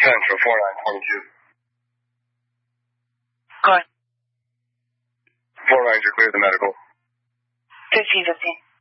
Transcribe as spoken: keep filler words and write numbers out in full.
Central, four nine twenty-two. Go ahead. four nine, you're clear the medical. fifteen fifteen.